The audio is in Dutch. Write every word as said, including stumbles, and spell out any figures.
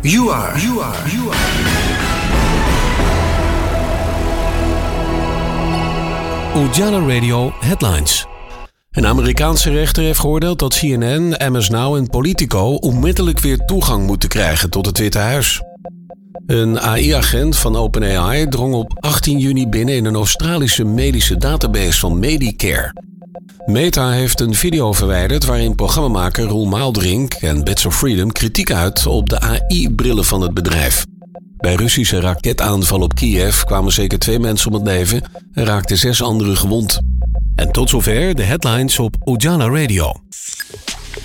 You are. You are. You are. Ujala Radio Headlines. Een Amerikaanse rechter heeft geoordeeld dat C N N, M S Now en Politico onmiddellijk weer toegang moeten krijgen tot het Witte Huis. Een A I-agent van OpenAI drong op achttien juni binnen in een Australische medische database van Medicare. Meta heeft een video verwijderd waarin programmamaker Roel Maaldrink en Bits of Freedom kritiek uit op de A I-brillen van het bedrijf. Bij Russische raketaanval op Kiev kwamen zeker twee mensen om het leven en raakten zes anderen gewond. En tot zover de headlines op Ujala Radio.